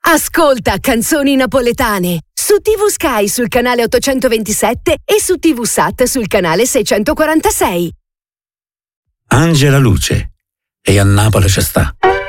Ascolta Canzoni Napoletane su TV Sky sul canale 827 e su TV Sat sul canale 646. Angela Luce. E a Napoli ci sta.